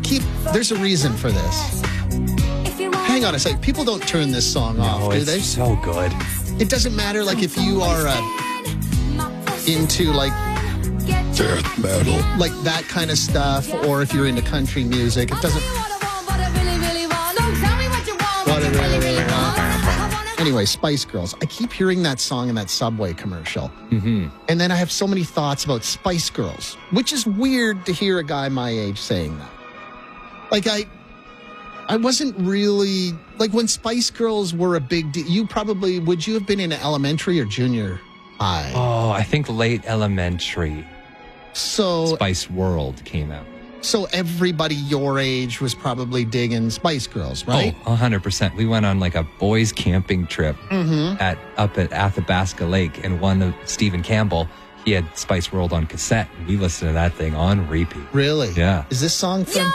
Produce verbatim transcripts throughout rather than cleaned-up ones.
keep, there's a reason for this. Hang on a second. People don't turn this song off, Oh, do it's they? so good. It doesn't matter, like, if you are uh, into, like, death metal, like that kind of stuff, or if you're into country music. It doesn't... What I really, really want. Anyway, Spice Girls. I keep hearing that song in that Subway commercial. Mm-hmm. And then I have so many thoughts about Spice Girls, which is weird to hear a guy my age saying that. Like, I... I wasn't really, like, when Spice Girls were a big deal, you probably, would you have been in elementary or junior high? Oh, I think late elementary. So, Spice World came out. so everybody your age was probably digging Spice Girls, right? Oh, one hundred percent. We went on like a boys camping trip Mm-hmm. at up at Athabasca Lake, and one of Stephen Campbell, he had Spice World on cassette, and we listened to that thing on repeat. Really? Yeah. Is this song from,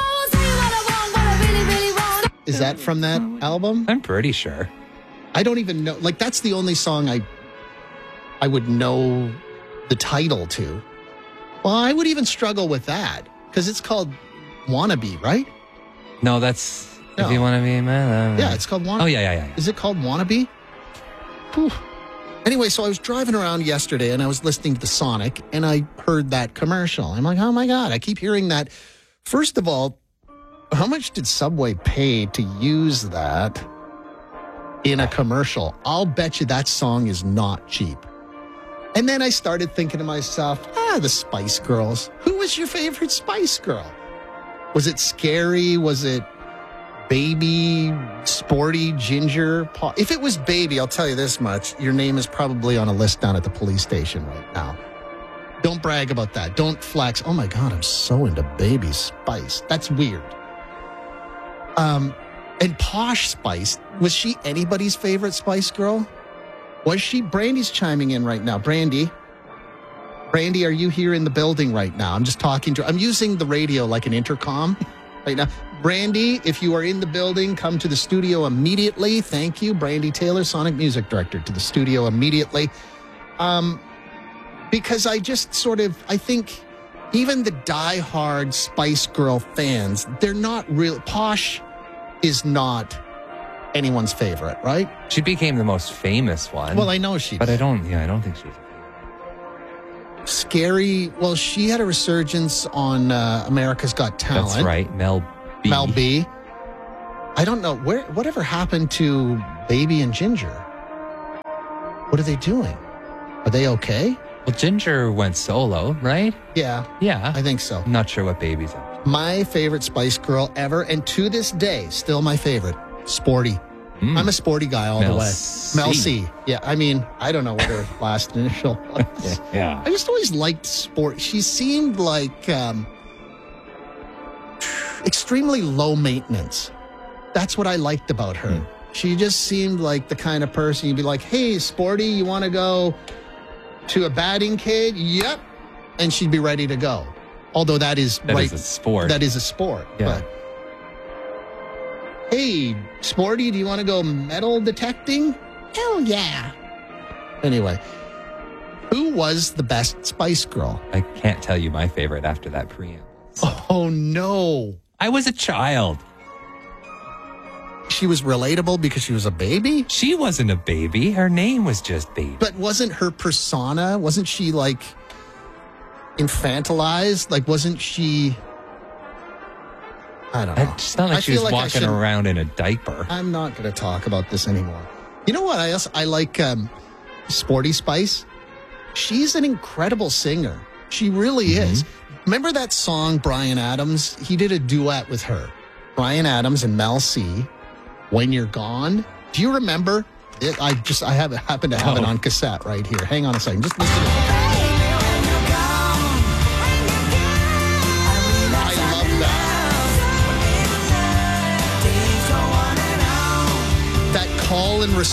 is that from that album? I'm pretty sure. I don't even know. Like, that's the only song I I would know the title to. Well, I would even struggle with that because it's called Wannabe, right? No, that's No. if you want to be man. Yeah, it's called Wannabe. Oh yeah, yeah, yeah. yeah. Is it called Wannabe? Whew. Anyway, so I was driving around yesterday and I was listening to Sonic and I heard that commercial. I'm like, oh my God, I keep hearing that. First of all, how much did Subway pay to use that in a commercial? I'll bet you that song is not cheap. And then I started thinking to myself, ah, the Spice Girls. Who was your favorite Spice Girl? Was it Scary? Was it Baby, Sporty, Ginger? Paul? If it was Baby, I'll tell you this much. Your name is probably on a list down at the police station right now. Don't brag about that. Don't flex. Oh my God, I'm so into Baby Spice. That's weird. Um, and Posh Spice, was she anybody's favorite Spice Girl? Was she? Brandy's chiming in right now. Brandy. Brandy, are you here in the building right now? I'm just talking to, I'm using the radio like an intercom right now. Brandy, if you are in the building, come to the studio immediately. Thank you. Brandy Taylor, Sonic Music Director, to the studio immediately. Um, because I just sort of, I think even the diehard Spice Girl fans, they're not real. Posh is not anyone's favorite, right? She became the most famous one. Well, I know she but did. I don't. Yeah, I don't think she's. Scary. Well, she had a resurgence on uh, America's Got Talent. That's right, Mel B. Mel B. I don't know where. Whatever happened to Baby and Ginger? What are they doing? Are they okay? Well, Ginger went solo, right? Yeah, Yeah. I think so. I'm not sure what Baby's up to. My favorite Spice Girl ever, and to this day, still my favorite, Sporty. Mm. I'm a sporty guy all Mel the way. C. Mel C. Yeah, I mean, I don't know what her last initial was. Yeah. I just always liked sport. She seemed like um, extremely low maintenance. That's what I liked about her. Hmm. She just seemed like the kind of person you'd be like, hey, Sporty, you want to go to a batting cage? Yep. And she'd be ready to go. Although that is That right. is a sport. That is a sport. Yeah. But hey, Sporty, do you want to go metal detecting? Hell yeah. Anyway, who was the best Spice Girl? I can't tell you my favorite after that preamble. Oh, no. I was a child. She was relatable because she was a baby? She wasn't a baby. Her name was just Baby. But wasn't her persona, wasn't she like infantilized? Like, wasn't she... I don't know. It's not like I she feel was like I walking shouldn't- around in a diaper. I'm not going to talk about this anymore. You know what? I also, I like um, Sporty Spice. She's an incredible singer. She really Mm-hmm. is. Remember that song, Bryan Adams? He did a duet with her. Bryan Adams and Mel C. When You're Gone. Do you remember? It, I just, I have, happen to have it Oh. on cassette right here. Hang on a second. Just listen to it. I love that. That call and response.